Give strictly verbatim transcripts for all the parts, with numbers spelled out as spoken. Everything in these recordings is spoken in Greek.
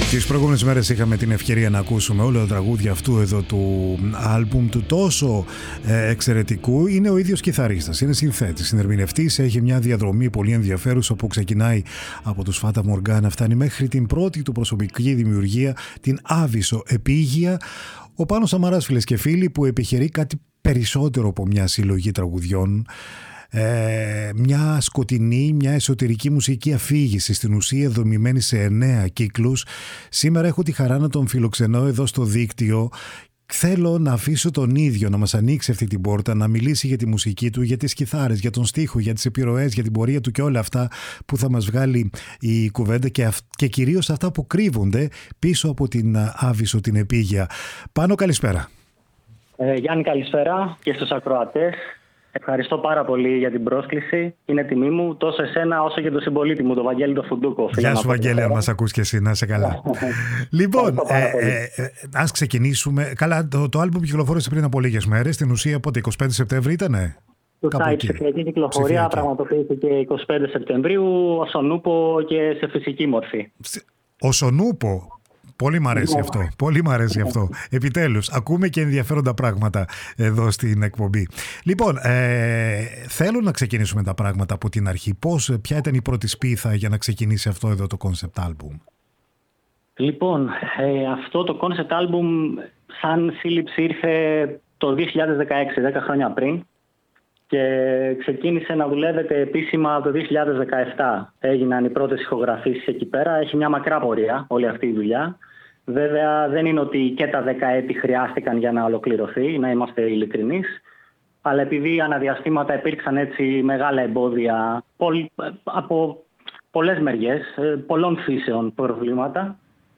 Τις προηγούμενες μέρες είχαμε την ευκαιρία να ακούσουμε όλα τα τραγούδια αυτού εδώ του άλμπουμ του τόσο ε, εξαιρετικού. Είναι ο ίδιος κιθαρίστας, είναι συνθέτης, συνερμηνευτής, έχει μια διαδρομή πολύ ενδιαφέρουσα που ξεκινάει από τους Φάτα Μοργκάνα, φτάνει μέχρι την πρώτη του προσωπική δημιουργία, την Άβυσσο Επίγεια. Ο Πάνος Σαμαράς, φίλες και φίλοι, που επιχειρεί κάτι περισσότερο από μια συλλογή τραγουδιών. Ε, μια σκοτεινή, μια εσωτερική μουσική αφήγηση, στην ουσία δομημένη σε εννέα κύκλους. Σήμερα έχω τη χαρά να τον φιλοξενώ εδώ στο δίκτυο. Θέλω να αφήσω τον ίδιο να μας ανοίξει αυτή την πόρτα, να μιλήσει για τη μουσική του, για τις κιθάρες, για τον στίχο, για τις επιρροές, για την πορεία του και όλα αυτά που θα μας βγάλει η κουβέντα και, αυ- και κυρίως αυτά που κρύβονται πίσω από την Άβυσσο την Επίγεια. Πάνο, καλησπέρα. Ε, Γιάννη, καλησπέρα και στους ακροατές. Ευχαριστώ πάρα πολύ για την πρόσκληση. Είναι τιμή μου τόσο εσένα όσο και τον συμπολίτη μου, τον Βαγγέλη τον Φουντούκο. Γεια σου, Βαγγέλη, αν μας ακούς και εσύ, να είσαι καλά. Λοιπόν, ε, ε, ε, ας ξεκινήσουμε. Καλά, το, το άλμπουμ κυκλοφόρησε πριν από λίγες μέρες. Στην ουσία, πότε, εικοστή πέμπτη Σεπτέμβρη ήτανε? Σωστά, η ψηφιακή κυκλοφορία πραγματοποιήθηκε εικοστή πέμπτη Σεπτεμβρίου, ο Σονούπο και σε φυσική μορφή. Ο Σονούπο. Πολύ μ' αρέσει yeah. αυτό. Πολύ μ' αρέσει yeah. αυτό. Επιτέλους, ακούμε και ενδιαφέροντα πράγματα εδώ στην εκπομπή. Λοιπόν, ε, θέλω να ξεκινήσουμε τα πράγματα από την αρχή. Πώς, ποια ήταν η πρώτη σπίθα για να ξεκινήσει αυτό εδώ το concept album? Λοιπόν, ε, αυτό το concept album σαν σύλληψη ήρθε το δύο χιλιάδες δεκαέξι, δέκα χρόνια πριν, και ξεκίνησε να δουλεύεται επίσημα το δύο χιλιάδες δεκαεπτά. Έγιναν οι πρώτες ηχογραφήσεις εκεί πέρα. Έχει μια μακρά πορεία όλη αυτή η δουλειά. Βέβαια δεν είναι ότι και τα δέκα έτη χρειάστηκαν για να ολοκληρωθεί, να είμαστε ειλικρινείς. Αλλά επειδή αναδιαστήματα υπήρξαν έτσι μεγάλα εμπόδια από πολλές μεριές, πολλών φύσεων προβλήματα,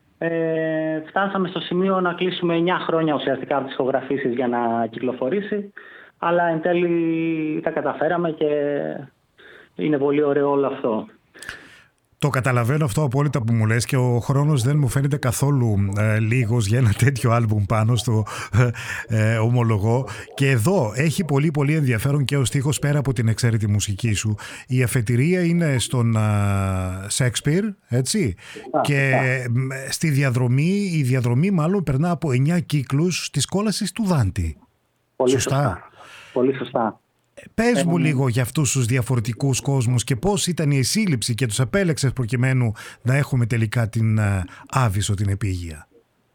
ε, φτάσαμε στο σημείο να κλείσουμε εννιά χρόνια ουσιαστικά από τις ηχογραφήσεις για να κυκλοφορήσει. Αλλά εν τέλει τα καταφέραμε και είναι πολύ ωραίο όλο αυτό. Το καταλαβαίνω αυτό απόλυτα που μου λες και ο χρόνος δεν μου φαίνεται καθόλου ε, λίγος για ένα τέτοιο άλμπουμ, πάνω στο ε, ε, ομολογώ. Και εδώ έχει πολύ πολύ ενδιαφέρον και ο στίχος, πέρα από την εξαίρετη μουσική σου. Η αφετηρία είναι στον Σέξπιρ, έτσι. Α, και α. στη διαδρομή, η διαδρομή μάλλον περνά από εννιά κύκλους της κόλασης του Δάντη. Πολύ σωστά. σωστά. Πολύ σωστά. Πες ε, μου ε, λίγο για αυτούς τους διαφορετικούς κόσμους και πώς ήταν η σύλληψη και τους επέλεξες προκειμένου να έχουμε τελικά την uh, Άβυσσο την Επίγεια.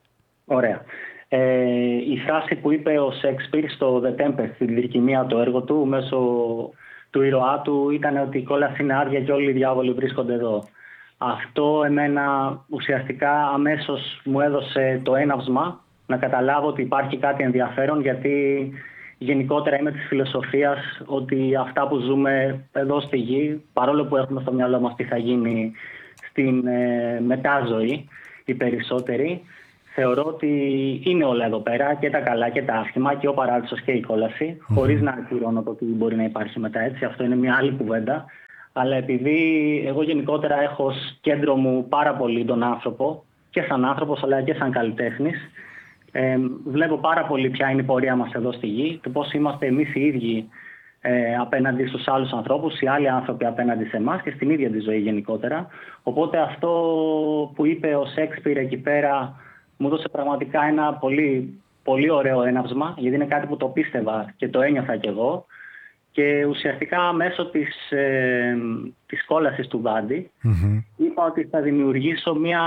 Ωραία. Ε, η φράση που είπε ο Σέξπιρ στο The Tempest, στην δυρκημία το έργο του, μέσω του ήρωά του, ήταν ότι η κόλαση είναι άδεια και όλοι οι διάβολοι βρίσκονται εδώ. Αυτό εμένα ουσιαστικά αμέσως μου έδωσε το έναυσμα να καταλάβω ότι υπάρχει κάτι ενδιαφέρον, γιατί γενικότερα είμαι της φιλοσοφίας ότι αυτά που ζούμε εδώ στη γη, παρόλο που έχουμε στο μυαλό μας τι θα γίνει στην ε, μετάζωη, οι περισσότεροι, θεωρώ ότι είναι όλα εδώ πέρα, και τα καλά και τα άσχημα, και ο παράδεισος και η κόλαση, mm-hmm. χωρίς να ακυρώνω το ότι μπορεί να υπάρχει μετά, έτσι. Αυτό είναι μια άλλη κουβέντα. Αλλά επειδή εγώ γενικότερα έχω ως κέντρο μου πάρα πολύ τον άνθρωπο, και σαν άνθρωπος αλλά και σαν καλλιτέχνης, Ε, βλέπω πάρα πολύ ποια είναι η πορεία μας εδώ στη γη, το πώς είμαστε εμείς οι ίδιοι ε, απέναντι στους άλλους ανθρώπους, οι άλλοι άνθρωποι απέναντι σε εμάς και στην ίδια τη ζωή γενικότερα. Οπότε αυτό που είπε ο Σέξπιρ εκεί πέρα μου έδωσε πραγματικά ένα πολύ, πολύ ωραίο έναυσμα, γιατί είναι κάτι που το πίστευα και το ένιωθα κι εγώ, και ουσιαστικά μέσω της, ε, της κόλασης του Δάντη mm-hmm. είπα ότι θα δημιουργήσω μια,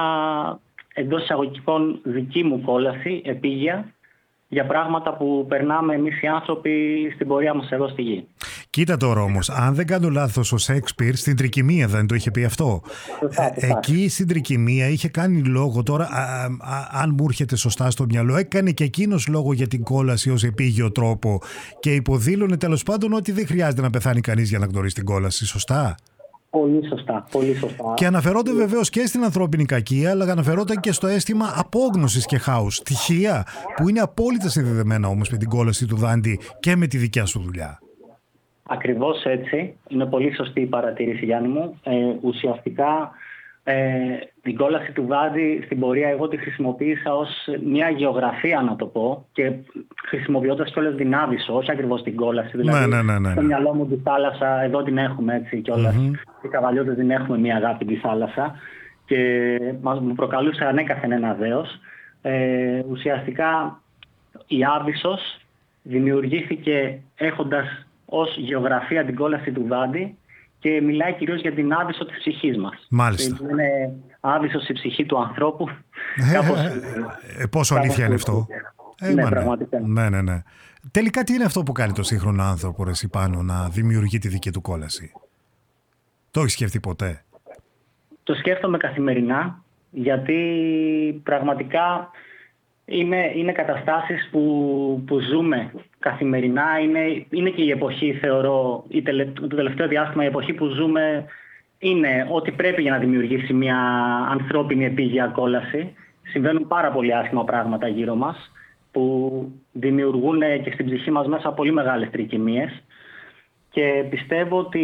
εντός εισαγωγικών, δική μου κόλαση, επίγεια, για πράγματα που περνάμε εμείς οι άνθρωποι στην πορεία μας εδώ στη γη. Κοίτα τώρα όμως, αν δεν κάνω λάθος, ο Σέξπιρ στην Τρικυμία δεν το είχε πει αυτό? Ε, εκεί στην Τρικυμία είχε κάνει λόγο, τώρα α, α, αν μου έρχεται σωστά στο μυαλό, έκανε και εκείνος λόγο για την κόλαση ως επίγειο τρόπο και υποδήλωνε τέλος πάντων ότι δεν χρειάζεται να πεθάνει κανείς για να γνωρίσει την κόλαση, σωστά? Πολύ σωστά, πολύ σωστά. Και αναφερόταν βεβαίως και στην ανθρώπινη κακία, αλλά αναφερόταν και στο αίσθημα απόγνωσης και χάους. Στοιχεία που είναι απόλυτα συνδεδεμένα όμως με την κόλαση του Δάντη και με τη δικιά σου δουλειά. Ακριβώς έτσι. Είναι πολύ σωστή η παρατήρηση, Γιάννη μου. Ε, ουσιαστικά ε, την κόλαση του Δάντη στην πορεία εγώ τη χρησιμοποίησα ως μια γεωγραφία, να το πω, και χρησιμοποιώντας κιόλας την Άβυσσο, όχι ακριβώς την κόλαση. Δηλαδή, ναι, ναι, ναι, ναι. στο μυαλό μου τη θάλασσα, εδώ την έχουμε έτσι κιόλας. Mm-hmm. Οι καβαλιώτες την έχουμε μια αγάπη τη θάλασσα. και μου προκαλούσε ανέκαθεν ένα δέος. Ε, ουσιαστικά η Άβυσσος δημιουργήθηκε έχοντας ως γεωγραφία την κόλαση του Δάντη και μιλάει κυρίως για την Άβυσσο της ψυχής μας. Μάλιστα. Είναι Άβυσσος η ψυχή του ανθρώπου. Ε, κάπως, ε, ε, πόσο αλήθεια είναι αυτό. Ε, ναι, ναι, πραγματικά. Ναι, ναι, ναι. Τελικά τι είναι αυτό που κάνει το σύγχρονο άνθρωπο, ρε Πάνω, να δημιουργεί τη δική του κόλαση? Το έχεις σκεφτεί ποτέ? Το σκέφτομαι καθημερινά, γιατί πραγματικά είναι, είναι καταστάσεις που, που ζούμε καθημερινά. Είναι, είναι και η εποχή, θεωρώ, η τελε, το τελευταίο διάστημα η εποχή που ζούμε είναι ότι πρέπει για να δημιουργήσει μια ανθρώπινη επίγεια κόλαση. Συμβαίνουν πάρα πολύ άσχημα πράγματα γύρω μας που δημιουργούν και στην ψυχή μας μέσα πολύ μεγάλες τρικυμίες. Και πιστεύω ότι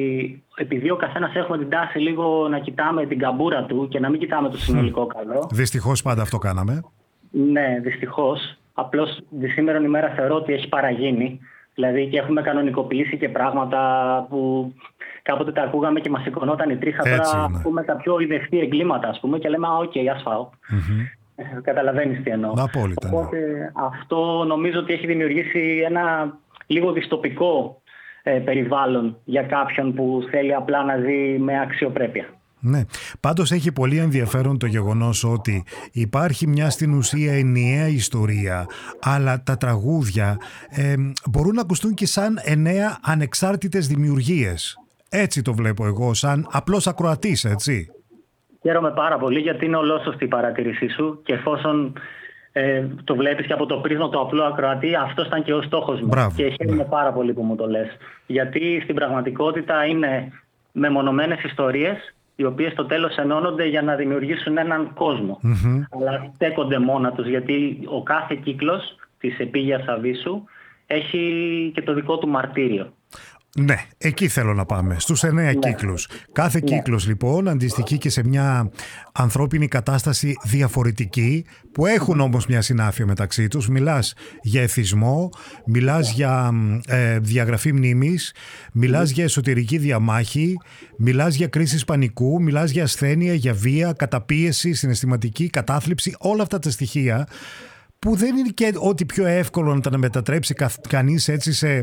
επειδή ο καθένας έχουμε την τάση λίγο να κοιτάμε την καμπούρα του και να μην κοιτάμε το συνολικό καλό. Δυστυχώς πάντα αυτό κάναμε. Ναι, δυστυχώς. Απλώς τη σήμερα ημέρα θεωρώ ότι έχει παραγίνει. Δηλαδή και έχουμε κανονικοποιήσει και πράγματα που κάποτε τα ακούγαμε και μας σηκωνόταν η τρίχα. Έτσι, τώρα ναι. πούμε τα πιο ιδεχτή εγκλήματα, ας πούμε, και λέμε «Α, οκ, okay, ας φάω». Mm-hmm. Καταλαβαίνεις τι εννοώ. Απόλυτα. Οπότε ναι. Αυτό νομίζω ότι έχει δημιουργήσει ένα λίγο δυστοπικό ε, περιβάλλον για κάποιον που θέλει απλά να ζει με αξιοπρέπεια. Ναι. Πάντως έχει πολύ ενδιαφέρον το γεγονός ότι υπάρχει μια στην ουσία ενιαία ιστορία, αλλά τα τραγούδια ε, μπορούν να ακουστούν και σαν εννέα ανεξάρτητες δημιουργίες. Έτσι το βλέπω εγώ, σαν απλός ακροατής, έτσι. Χαίρομαι πάρα πολύ γιατί είναι ολόσωστη η παρατήρησή σου και εφόσον ε, το βλέπεις και από το πρίσμα το απλό ακροατή, αυτό ήταν και ο στόχος μου. Μπράβο, και χαίρομαι ναι. πάρα πολύ που μου το λες. Γιατί στην πραγματικότητα είναι μεμονωμένες ιστορίες οι οποίες στο τέλος ενώνονται για να δημιουργήσουν έναν κόσμο. Mm-hmm. Αλλά στέκονται μόνα τους, γιατί ο κάθε κύκλος της επίγειας Αβύσσου έχει και το δικό του μαρτύριο. Ναι, εκεί θέλω να πάμε, στους εννέα ναι. κύκλους. Κάθε ναι. κύκλος λοιπόν αντιστοιχεί και σε μια ανθρώπινη κατάσταση διαφορετική, που έχουν όμως μια συνάφεια μεταξύ τους. Μιλάς για εθισμό, μιλάς για ε, διαγραφή μνήμης, μιλάς mm. για εσωτερική διαμάχη, μιλάς για κρίσεις πανικού, μιλάς για ασθένεια, για βία, καταπίεση, συναισθηματική κατάθλιψη, όλα αυτά τα στοιχεία που δεν είναι και ό,τι πιο εύκολο να τα μετατρέψει κα, κανείς έτσι σε...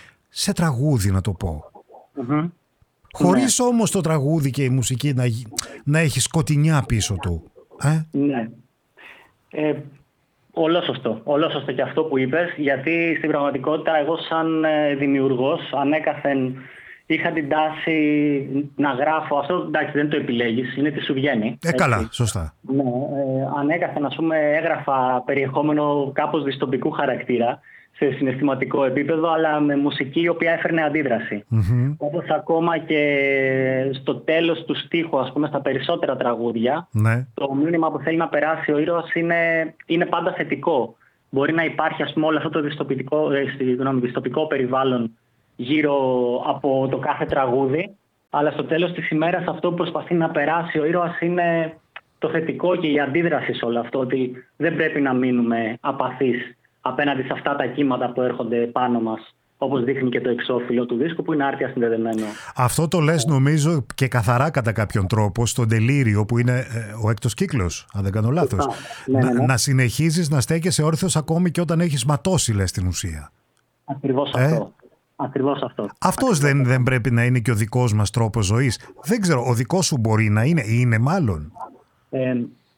σε τραγούδι, να το πω. Mm-hmm. Χωρίς ναι. όμως το τραγούδι και η μουσική να, να έχει σκοτεινιά πίσω του. Ε? Ναι. Ε, ολόσωστο. Ολόσωστο και αυτό που είπες, γιατί στην πραγματικότητα εγώ σαν ε, δημιουργός ανέκαθεν είχα την τάση να γράφω. Αυτό εντάξει δεν το επιλέγεις, είναι τι σου βγαίνει. Ε, καλά, σωστά. Ναι, ε, ανέκαθεν ας πούμε έγραφα περιεχόμενο κάπως δυστοπικού χαρακτήρα, σε συναισθηματικό επίπεδο, αλλά με μουσική η οποία έφερνε αντίδραση. Mm-hmm. Όπως ακόμα και στο τέλος του στίχου, ας πούμε, στα περισσότερα τραγούδια, ναι. το μήνυμα που θέλει να περάσει ο ήρωας είναι, είναι πάντα θετικό. Μπορεί να υπάρχει, ας πούμε, όλο αυτό το δυστοπικό, ε, δυστοπικό περιβάλλον γύρω από το κάθε τραγούδι, αλλά στο τέλος της ημέρας αυτό που προσπαθεί να περάσει ο ήρωας είναι το θετικό και η αντίδραση σε όλο αυτό, ότι δεν πρέπει να μείνουμε απαθείς απέναντι σε αυτά τα κύματα που έρχονται πάνω μας, όπως δείχνει και το εξώφυλλο του δίσκου που είναι άρτια συνδεδεμένο. Αυτό το λες νομίζω και καθαρά κατά κάποιον τρόπο στον Τελείριο που είναι ε, ο έκτος κύκλος, αν δεν κάνω λάθος. Ναι, ναι, ναι. Να, να συνεχίζεις να στέκεσαι όρθιος ακόμη και όταν έχεις ματώσει, λες, στην ουσία. Ακριβώς ε? αυτό. Ακριβώς αυτό. Αυτός Ακριβώς δεν, αυτό. δεν πρέπει να είναι και ο δικός μας τρόπος ζωής. Δεν ξέρω, ο δικός σου μπορεί να είναι ή είναι μάλλον. Ε,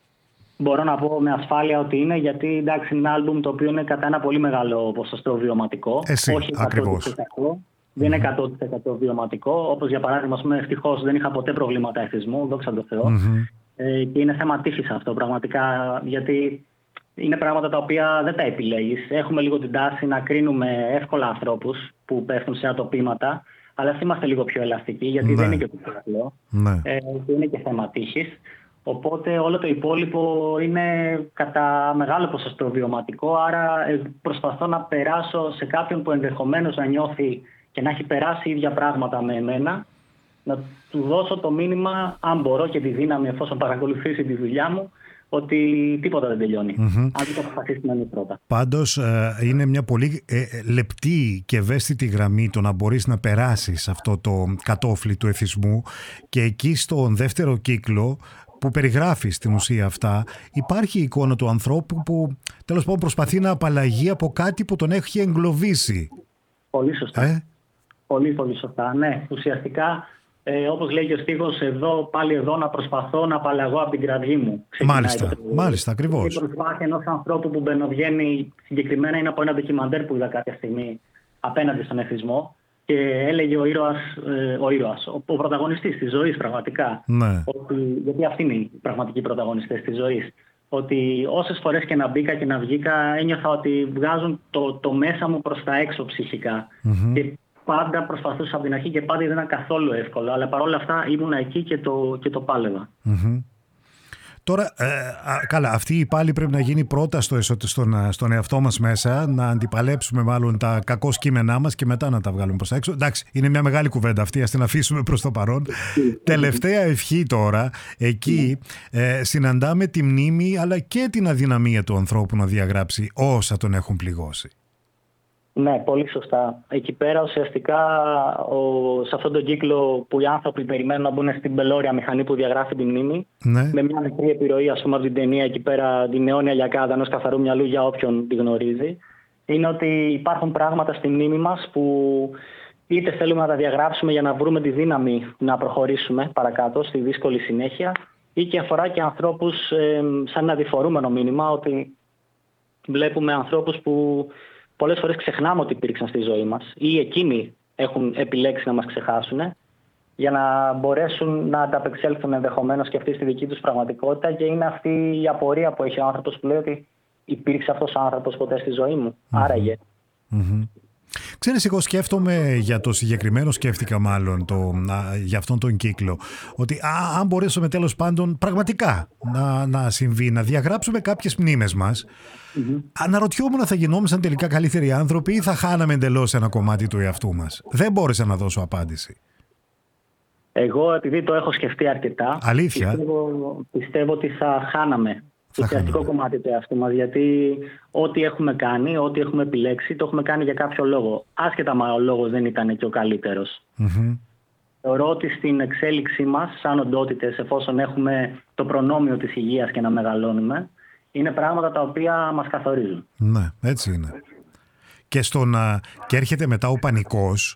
Μπορώ να πω με ασφάλεια ότι είναι, γιατί εντάξει είναι ένα άλμπουμ το οποίο είναι κατά ένα πολύ μεγάλο ποσοστό βιωματικό. Εσύ, όχι ακριβώς. εκατό τοις εκατό. Δεν είναι εκατό τοις εκατό βιωματικό. Όπως για παράδειγμα, ευτυχώς δεν είχα ποτέ προβλήματα εθισμού, δόξα τω Θεώ. Mm-hmm. Ε, και είναι θέμα τύχης αυτό πραγματικά, γιατί είναι πράγματα τα οποία δεν τα επιλέγεις. Έχουμε λίγο την τάση να κρίνουμε εύκολα ανθρώπους που πέφτουν σε ατοπήματα, αλλά είμαστε λίγο πιο ελαστικοί, γιατί ναι. δεν είναι και το πιο απλό. Ναι. Ε, και είναι και θέμα τύχης. Οπότε όλο το υπόλοιπο είναι κατά μεγάλο ποσοστό βιωματικό, άρα προσπαθώ να περάσω σε κάποιον που ενδεχομένως να νιώθει και να έχει περάσει ίδια πράγματα με εμένα, να του δώσω το μήνυμα, αν μπορώ και τη δύναμη εφόσον παρακολουθήσει τη δουλειά μου, ότι τίποτα δεν τελειώνει. Mm-hmm. Αν δεν το αποφασίσει να είναι πρώτα. Πάντως ε, είναι μια πολύ ε, λεπτή και ευαίσθητη γραμμή το να μπορείς να περάσεις αυτό το κατόφλι του εθισμού, και εκεί στον δεύτερο κύκλο που περιγράφει στην ουσία αυτά, υπάρχει η εικόνα του ανθρώπου που τέλος πάντων προσπαθεί να απαλλαγεί από κάτι που τον έχει εγκλωβίσει. Πολύ σωστά. Ε? Πολύ, πολύ σωστά. Ναι, ουσιαστικά, ε, όπως λέει και ο στίχος, εδώ, πάλι εδώ να προσπαθώ να απαλλαγώ από την κραυγή μου. Μάλιστα, το... μάλιστα, ακριβώς. Η προσπάθεια ενός ανθρώπου που μπαινοβγαίνει, συγκεκριμένα είναι από ένα ντοκιμαντέρ που είδα κάποια στιγμή απέναντι στον εθισμό. Και έλεγε ο ήρωας, ε, ο, ήρωας, ο, ο πρωταγωνιστής της ζωής πραγματικά, ναι. ότι, γιατί αυτοί είναι οι πραγματικοί πρωταγωνιστές της ζωής, ότι όσες φορές και να μπήκα και να βγήκα ένιωθα ότι βγάζουν το, το μέσα μου προς τα έξω ψυχικά. Mm-hmm. Και πάντα προσπαθούσα από την αρχή και πάντα δεν ήταν καθόλου εύκολο, αλλά παρόλα αυτά ήμουνα εκεί και το, και το πάλευα. Mm-hmm. Τώρα, ε, α, καλά, αυτή η πάλι πρέπει να γίνει πρώτα στο, στον, στον εαυτό μας μέσα, να αντιπαλέψουμε μάλλον τα κακό κείμενά μας και μετά να τα βγάλουμε προς τα έξω. Εντάξει, είναι μια μεγάλη κουβέντα αυτή, ας την αφήσουμε προς το παρόν. Τελευταία ευχή τώρα, εκεί ε, συναντάμε τη μνήμη αλλά και την αδυναμία του ανθρώπου να διαγράψει όσα τον έχουν πληγώσει. Ναι, πολύ σωστά. Εκεί πέρα ουσιαστικά ο, σε αυτόν τον κύκλο που οι άνθρωποι περιμένουν να μπουν στην πελώρια μηχανή που διαγράφει τη μνήμη, ναι. με μια μικρή επιρροή, ας πούμε, από την ταινία εκεί πέρα, την αιώνια λιακάδα ενός καθαρού μυαλού για όποιον τη γνωρίζει, είναι ότι υπάρχουν πράγματα στη μνήμη μας που είτε θέλουμε να τα διαγράψουμε για να βρούμε τη δύναμη να προχωρήσουμε παρακάτω στη δύσκολη συνέχεια, ή και αφορά και ανθρώπους ε, σαν ένα διφορούμενο μήνυμα, ότι βλέπουμε ανθρώπους που πολλές φορές ξεχνάμε ότι υπήρξαν στη ζωή μας ή εκείνοι έχουν επιλέξει να μας ξεχάσουν για να μπορέσουν να ανταπεξέλθουν ενδεχομένως και αυτοί στη δική τους πραγματικότητα, και είναι αυτή η απορία που έχει ο άνθρωπος που λέει ότι υπήρξε αυτός ο άνθρωπος ποτέ στη ζωή μου, mm-hmm. άραγε. Mm-hmm. Ξέρεις, εγώ σκέφτομαι για το συγκεκριμένο, σκέφτηκα μάλλον το, α, για αυτόν τον κύκλο, ότι α, αν μπορέσουμε τέλος πάντων πραγματικά να, να συμβεί, να διαγράψουμε κάποιες μνήμες μας, mm-hmm. αναρωτιόμουν θα γινόμασταν τελικά καλύτεροι άνθρωποι ή θα χάναμε εντελώς ένα κομμάτι του εαυτού μας. Δεν μπόρεσα να δώσω απάντηση. Εγώ, επειδή το έχω σκεφτεί αρκετά, αλήθεια, πιστεύω, πιστεύω ότι θα χάναμε το ουσιαστικό κομμάτι του εαυτού μας, γιατί ό,τι έχουμε κάνει, ό,τι έχουμε επιλέξει, το έχουμε κάνει για κάποιο λόγο. Άσχετα μα ο λόγος δεν ήταν και ο καλύτερος. Mm-hmm. Θεωρώ ότι στην εξέλιξή μας, σαν οντότητες, εφόσον έχουμε το προνόμιο της υγείας και να μεγαλώνουμε, είναι πράγματα τα οποία μας καθορίζουν. Ναι, έτσι είναι. Και, στον, και έρχεται μετά ο πανικός,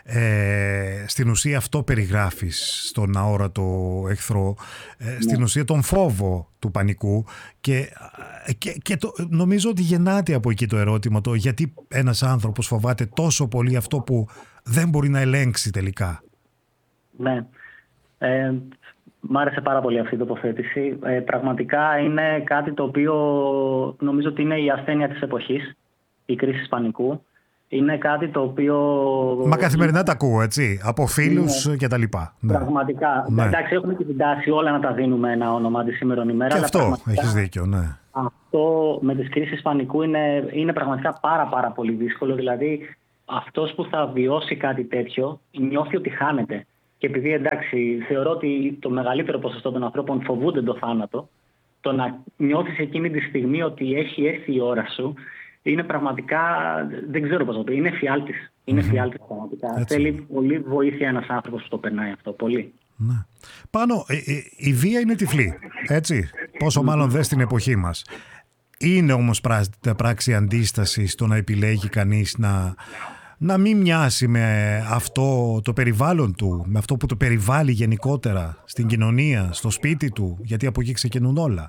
ε, στην ουσία αυτό περιγράφεις στον αόρατο εχθρό, ε, ναι. στην ουσία τον φόβο του πανικού, και, και, και το, νομίζω ότι γεννάται από εκεί το ερώτημα, το γιατί ένας άνθρωπος φοβάται τόσο πολύ αυτό που δεν μπορεί να ελέγξει τελικά. Ναι, ε, μ' άρεσε πάρα πολύ αυτή η τοποθέτηση. Ε, πραγματικά είναι κάτι το οποίο νομίζω ότι είναι η ασθένεια της εποχής. Η κρίση πανικού είναι κάτι το οποίο... Μα καθημερινά τα ακούω, έτσι, από φίλους ναι. και τα λοιπά. Ναι. Πραγματικά. Ναι. Εντάξει, έχουμε και την τάση όλα να τα δίνουμε ένα όνομα τη σήμερον ημέρα. Και αυτό, έχεις δίκιο, ναι. Αυτό με τις κρίσεις πανικού είναι, είναι πραγματικά πάρα πάρα πολύ δύσκολο. Δηλαδή, αυτός που θα βιώσει κάτι τέτοιο νιώθει ότι χάνεται. Και επειδή, εντάξει, θεωρώ ότι το μεγαλύτερο ποσοστό των ανθρώπων φοβούνται το θάνατο, το να νιώθεις εκείνη τη στιγμή ότι έχει έρθει η ώρα σου, είναι πραγματικά, δεν ξέρω πώς να το πω, είναι φιάλτης. Είναι mm-hmm. φιάλτης πραγματικά. Έτσι. Θέλει πολύ βοήθεια ένας άνθρωπος που το περνάει αυτό, πολύ. Ναι. Πάνω, η, η βία είναι τυφλή, έτσι, πόσο mm-hmm. μάλλον δε στην εποχή μας. Είναι όμως πράξη αντίσταση στο να επιλέγει κανείς να, να μην μοιάσει με αυτό το περιβάλλον του, με αυτό που το περιβάλλει γενικότερα στην κοινωνία, στο σπίτι του, γιατί από εκεί ξεκινούν όλα.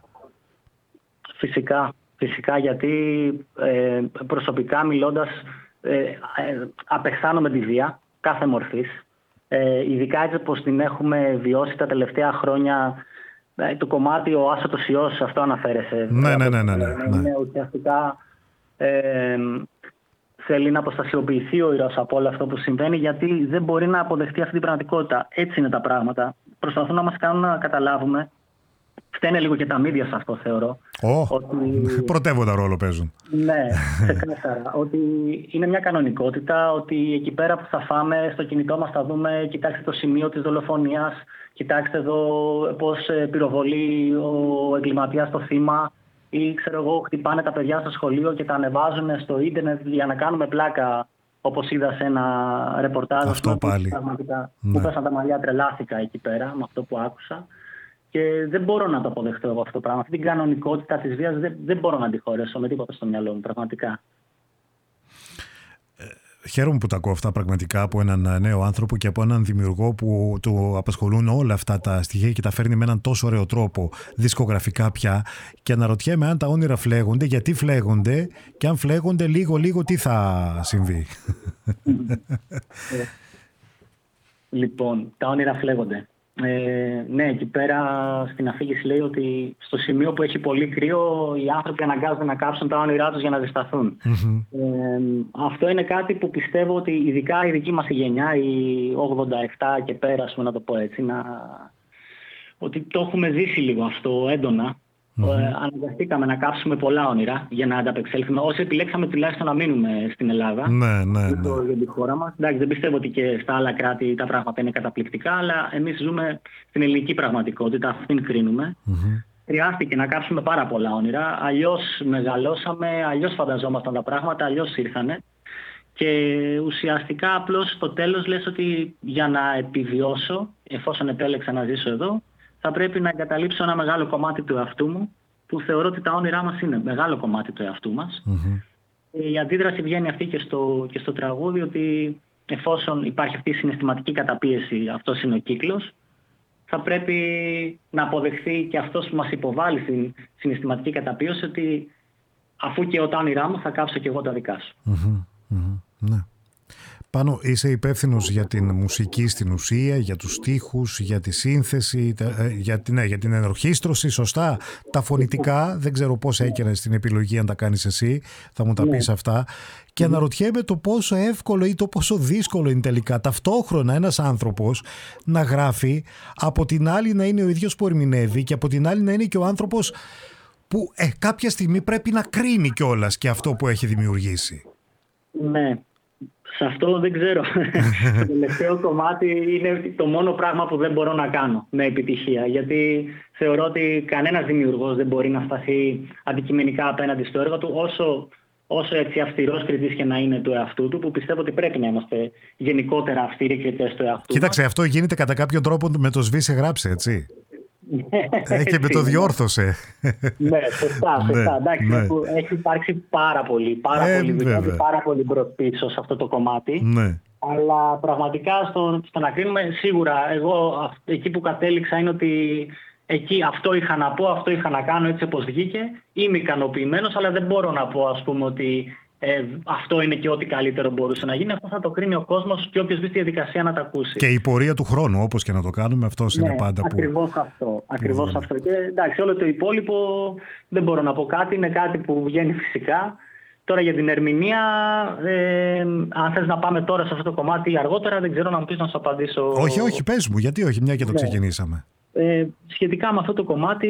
Φυσικά. Φυσικά, γιατί ε, προσωπικά μιλώντας ε, ε, απεχθάνομαι τη βία κάθε μορφής. Ε, ειδικά έτσι πως την έχουμε βιώσει τα τελευταία χρόνια, ε, το κομμάτι ο άσωτος ιός, αυτό αναφέρεσαι. Ναι, ναι, ναι, ναι, ναι, ναι. Είναι ουσιαστικά ε, θέλει να αποστασιοποιηθεί ο ήρωας από όλο αυτό που συμβαίνει, γιατί δεν μπορεί να αποδεχτεί αυτή την πραγματικότητα. Έτσι είναι τα πράγματα. Προσπαθούν να μας κάνουν να καταλάβουμε. Φταίνε λίγο και τα μίδια σε αυτό, θεωρώ. Oh, ότι... Πρωτεύοντα ρόλο παίζουν. Ναι, ξεκάθαρα. Ότι είναι μια κανονικότητα, ότι εκεί πέρα που θα φάμε, στο κινητό μας θα δούμε, κοιτάξτε το σημείο της δολοφονίας, κοιτάξτε εδώ πώς πυροβολεί ο εγκληματίας το θύμα, ή ξέρω εγώ, χτυπάνε τα παιδιά στο σχολείο και τα ανεβάζουν στο ίντερνετ για να κάνουμε πλάκα, όπως είδα σε ένα ρεπορτάζ. Αυτό πάλι. Πραγματικά, ναι. Που πέσαν τα μαλλιά, τρελάθηκα εκεί πέρα με αυτό που άκουσα. Και δεν μπορώ να το αποδεχτώ εγώ αυτό το πράγμα. Αυτή την κανονικότητα της βίας δεν, δεν μπορώ να τη χωρέσω με τίποτα στο μυαλό μου, πραγματικά. Χαίρομαι που τα ακούω αυτά πραγματικά από έναν νέο άνθρωπο και από έναν δημιουργό που του απασχολούν όλα αυτά τα στοιχεία και τα φέρνει με έναν τόσο ωραίο τρόπο δισκογραφικά πια. Και αναρωτιέμαι αν τα όνειρα φλέγονται, γιατί φλέγονται και αν φλέγονται λίγο-λίγο τι θα συμβεί. Λοιπόν, τα όνειρα φλέγονται. Ε, ναι, εκεί πέρα στην αφήγηση λέει ότι στο σημείο που έχει πολύ κρύο οι άνθρωποι αναγκάζονται να κάψουν τα όνειρά τους για να ζεσταθούν. Mm-hmm. Ε, αυτό είναι κάτι που πιστεύω ότι ειδικά η δική μας γενιά, η ογδόντα επτά και πέρα, να το πω έτσι, να... ότι το έχουμε ζήσει λίγο αυτό έντονα. Mm-hmm. Ε, αναγκαστήκαμε να κάψουμε πολλά όνειρα για να ανταπεξέλθουμε. Όσοι επιλέξαμε τουλάχιστον να μείνουμε στην Ελλάδα, ναι, ναι, για, το, ναι. για τη χώρα μας. Εντάξει, δεν πιστεύω ότι και στα άλλα κράτη τα πράγματα είναι καταπληκτικά, αλλά εμείς ζούμε στην ελληνική πραγματικότητα, αυτήν κρίνουμε. Mm-hmm. Χρειάστηκε να κάψουμε πάρα πολλά όνειρα. Αλλιώς μεγαλώσαμε, αλλιώς φανταζόμασταν τα πράγματα, αλλιώς ήρθανε. Και ουσιαστικά απλώς στο τέλος λες ότι για να επιβιώσω, εφόσον επέλεξα να ζήσω εδώ, θα πρέπει να εγκαταλείψω ένα μεγάλο κομμάτι του εαυτού μου, που θεωρώ ότι τα όνειρά μας είναι μεγάλο κομμάτι του εαυτού μας. Mm-hmm. Η αντίδραση βγαίνει αυτή και στο, και στο τραγούδι, ότι εφόσον υπάρχει αυτή η συναισθηματική καταπίεση, αυτός είναι ο κύκλος, θα πρέπει να αποδεχθεί και αυτός που μας υποβάλλει στην συναισθηματική καταπίεση, ότι αφού και τα όνειρά μου θα κάψω και εγώ τα δικά σου. Mm-hmm. Mm-hmm. Ναι. Πάνο, είσαι υπεύθυνος για την μουσική στην ουσία, για τους στίχους, για τη σύνθεση, για την, ναι, για την ενορχήστρωση, σωστά. Τα φωνητικά, δεν ξέρω πώς έκανες την επιλογή αν τα κάνεις εσύ, θα μου τα πεις ναι. αυτά. Και αναρωτιέμαι το πόσο εύκολο ή το πόσο δύσκολο είναι τελικά ταυτόχρονα ένας άνθρωπος να γράφει, από την άλλη να είναι ο ίδιος που ερμηνεύει και από την άλλη να είναι και ο άνθρωπος που ε, κάποια στιγμή πρέπει να κρίνει κιόλας και αυτό που έχει δημιουργήσει. Ναι. Σε αυτό δεν ξέρω. Το τελευταίο κομμάτι είναι το μόνο πράγμα που δεν μπορώ να κάνω με επιτυχία. Γιατί θεωρώ ότι κανένας δημιουργός δεν μπορεί να σταθεί αντικειμενικά απέναντι στο έργο του, όσο, όσο έτσι αυστηρός κριτής και να είναι του εαυτού του, που πιστεύω ότι πρέπει να είμαστε γενικότερα αυστηροί κριτές του εαυτού. Κοίταξε, μας. Αυτό γίνεται κατά κάποιον τρόπο με το σβήσε γράψε, έτσι. ε, και με το διόρθωσε. Ναι, σωστά, σωστά. Εντάξει, ναι. Έχει υπάρξει πάρα πολύ, πάρα ε, πολύ δουλειά και πάρα πολύ μπρος-πίσω σε αυτό το κομμάτι. Ναι. Αλλά πραγματικά στο, στο να κρίνουμε, σίγουρα εγώ εκεί που κατέληξα είναι ότι εκεί αυτό είχα να πω, αυτό είχα να κάνω έτσι όπως βγήκε. Είμαι ικανοποιημένος, αλλά δεν μπορώ να πω ας πούμε ότι Ε, αυτό είναι και ό,τι καλύτερο μπορούσε να γίνει. Αυτό θα το κρίνει ο κόσμος και όποιος μπει στη διαδικασία να τα ακούσει. Και η πορεία του χρόνου, όπως και να το κάνουμε, αυτός ναι, είναι πάντα ακριβώς που... αυτό. Ακριβώς που... αυτό. Και εντάξει, όλο το υπόλοιπο δεν μπορώ να πω κάτι. Είναι κάτι που βγαίνει φυσικά. Τώρα για την ερμηνεία, ε, αν θες να πάμε τώρα σε αυτό το κομμάτι ή αργότερα, δεν ξέρω να μου πεις να σου απαντήσω. Όχι, όχι, πες μου, γιατί όχι, μια και το ναι. ξεκινήσαμε. Ε, σχετικά με αυτό το κομμάτι,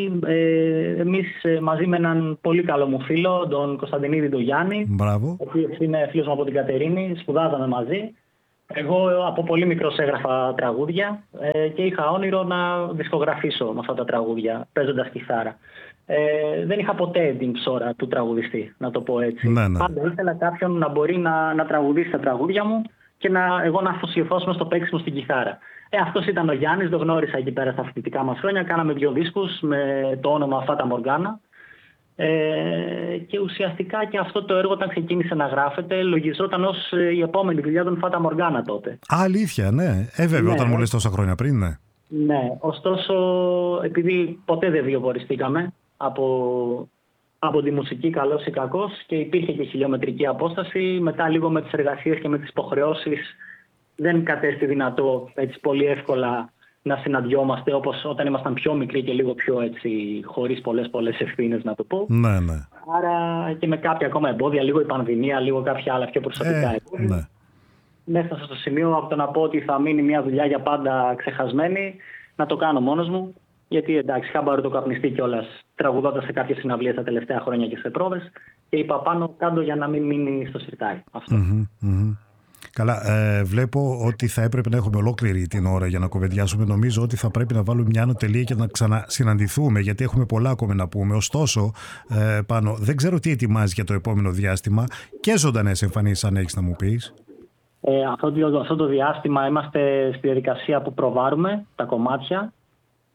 ε, εμείς ε, μαζί με έναν πολύ καλό μου φίλο, τον Κωνσταντινίδη τον Γιάννη, Μπράβο. ο οποίος είναι φίλος μου από την Κατερίνη, σπουδάζαμε μαζί. Εγώ από πολύ μικρός έγραφα τραγούδια ε, και είχα όνειρο να δισκογραφήσω με αυτά τα τραγούδια, παίζοντας κιθάρα. Ε, δεν είχα ποτέ την ψώρα του τραγουδιστή, να το πω έτσι. Ναι, ναι. Πάντα ήθελα κάποιον να μπορεί να, να τραγουδήσει τα τραγούδια μου και να, εγώ να αφοσιωθώ στο παίξιμο στην κιθάρα. Ε, αυτός ήταν ο Γιάννης, το γνώρισα εκεί πέρα στα φοιτητικά μας χρόνια. Κάναμε δύο δίσκους με το όνομα Φάτα Μοργάνα. Ε, και ουσιαστικά και αυτό το έργο όταν ξεκίνησε να γράφεται λογιζόταν ως η επόμενη δουλειά των Φάτα Μοργάνα τότε. Α, αλήθεια, ναι. Ε, βέβαια, ναι. Όταν μου λες τόσα χρόνια πριν, ναι. Ναι, ωστόσο επειδή ποτέ δεν βιοποριστήκαμε από, από τη μουσική καλός ή κακός και υπήρχε και χιλιομετρική απόσταση, μετά λίγο με τις εργασίες και με τις υποχρεώσεις δεν κατέστη δυνατό έτσι πολύ εύκολα να συναντιόμαστε όπως όταν ήμασταν πιο μικροί και λίγο πιο έτσι χωρίς πολλές πολλές ευθύνες να το πω. Ναι, ναι. Άρα και με κάποια ακόμα εμπόδια, λίγο η πανδημία, λίγο κάποια άλλα πιο προσωπικά ε, εμπόδια. Ναι. Μέσα στο σημείο από το να πω ότι θα μείνει μια δουλειά για πάντα ξεχασμένη, να το κάνω μόνος μου. Γιατί εντάξει, είχα πάρει το καπνιστή κιόλας τραγουδώντας σε κάποιες συναυλίες τα τελευταία χρόνια και σε πρόβες. Και είπα πάνω κάτω για να μην μείνει στο σιρτάρι. Αυτό. Mm-hmm, mm-hmm. Καλά, ε, βλέπω ότι θα έπρεπε να έχουμε ολόκληρη την ώρα για να κουβεντιάσουμε. Νομίζω ότι θα πρέπει να βάλουμε μια ανωτελεία και να ξανασυναντηθούμε, γιατί έχουμε πολλά ακόμα να πούμε. Ωστόσο, ε, πάνω, δεν ξέρω τι ετοιμάζει για το επόμενο διάστημα και ζωντανές εμφανίσεις, αν έχεις να μου πεις. Ε, αυτό, το, αυτό το διάστημα είμαστε στη διαδικασία που προβάρουμε τα κομμάτια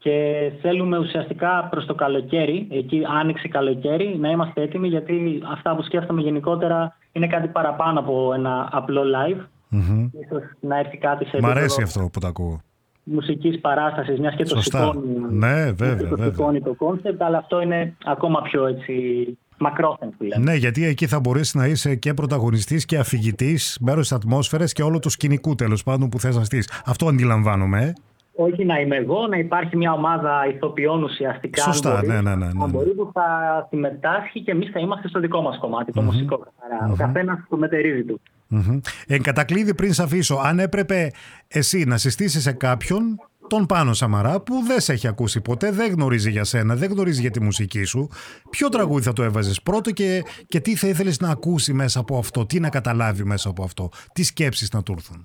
και θέλουμε ουσιαστικά προς το καλοκαίρι, εκεί άνοιξη καλοκαίρι, να είμαστε έτοιμοι, γιατί αυτά που σκέφτομαι γενικότερα είναι κάτι παραπάνω από ένα απλό live. Mm-hmm. Ίσως να έρθει κάτι σε Μ' αρέσει αυτό που το ακούω. Μουσικής παράστασης, μιας και το σηκώνει, ναι, βέβαια, το, βέβαια. το κόνσεπτ, αλλά αυτό είναι ακόμα πιο έτσι μακρόθεν που λέμε. Ναι, γιατί εκεί θα μπορέσει να είσαι και πρωταγωνιστής και αφηγητής, μέρος της ατμόσφαιρας και όλο του σκηνικού τέλος πάντων που θες να στήσεις. Αυτό αντιλαμβάνομαι. Ε? Όχι να είμαι εγώ, να υπάρχει μια ομάδα ηθοποιών ουσιαστικά. Σωστά, μπορεί, ναι, ναι, ναι, ναι. μπορεί που θα συμμετάσχει και εμείς θα είμαστε στο δικό μας κομμάτι, το mm-hmm. μουσικό καθαρά. Mm-hmm. Ο καθένας το μετερίζει του. Mm-hmm. Εν κατακλείδη, πριν σε αφήσω, αν έπρεπε εσύ να συστήσεις σε κάποιον τον Πάνο Σαμαρά που δεν σε έχει ακούσει ποτέ, δεν γνωρίζει για σένα, δεν γνωρίζει για τη μουσική σου, ποιο τραγούδι θα το έβαζες πρώτο και, και τι θα ήθελες να ακούσει μέσα από αυτό, τι να καταλάβει μέσα από αυτό, τι σκέψεις να του έρθουν?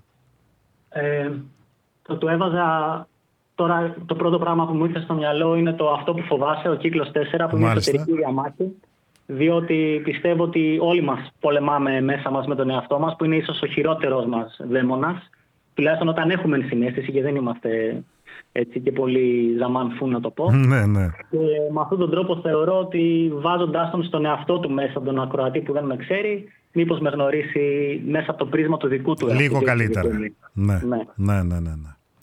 Ε, το του έβαζα τώρα, το πρώτο πράγμα που μου ήρθε στο μυαλό είναι το αυτό που φοβάσαι, ο κύκλος τέσσερα, που είναι η εσωτερική διαμάχη. Διότι πιστεύω ότι όλοι μας πολεμάμε μέσα μας με τον εαυτό μας, που είναι ίσως ο χειρότερος μας δαίμονας. Τουλάχιστον όταν έχουμε συναίσθηση και δεν είμαστε έτσι και πολύ ζαμάνφου να το πω. Ναι, ναι. Και με αυτόν τον τρόπο θεωρώ ότι βάζοντάς τον στον εαυτό του μέσα, τον ακροατή που δεν με ξέρει, μήπως με γνωρίσει μέσα από το πρίσμα του δικού του. Λίγο καλύτερα. Ναι, ναι, ναι, ναι, ναι.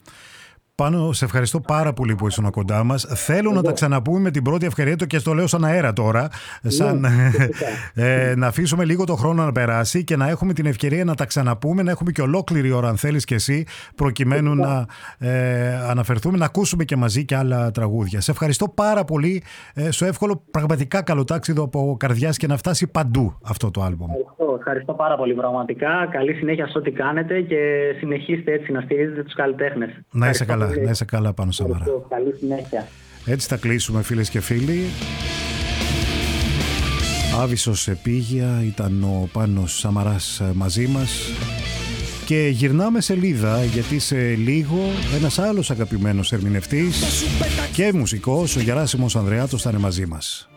Πάνο, σε ευχαριστώ πάρα πολύ που ήσουν κοντά μας. Θέλω Εγώ. να τα ξαναπούμε με την πρώτη ευκαιρία του και στο λέω σαν αέρα τώρα. Σαν, ναι, ε, να αφήσουμε λίγο το χρόνο να περάσει και να έχουμε την ευκαιρία να τα ξαναπούμε, να έχουμε και ολόκληρη ώρα αν θέλεις και εσύ, προκειμένου να ε, αναφερθούμε, να ακούσουμε και μαζί και άλλα τραγούδια. Σε ευχαριστώ πάρα πολύ. Ε, σου εύχολο πραγματικά καλό τάξιδο από καρδιάς και να φτάσει παντού αυτό το άλμπομ. Ευχαριστώ, ευχαριστώ πάρα πολύ πραγματικά. Καλή συνέχεια σε ό,τι κάνετε και συνεχίστε έτσι να στηρίζετε τους καλλιτέχνες. Να είσαι καλά. Να είσαι καλά, Πάνο Σαμαρά. Καλή συνέχεια. Έτσι θα κλείσουμε, φίλες και φίλοι. Άβυσσος επίγεια ήταν ο Πάνος Σαμαράς μαζί μας. Και γυρνάμε σελίδα, γιατί σε λίγο ένας άλλος αγαπημένος ερμηνευτής και μουσικός, ο Γεράσιμος Ανδρεάτος, θα είναι μαζί μας.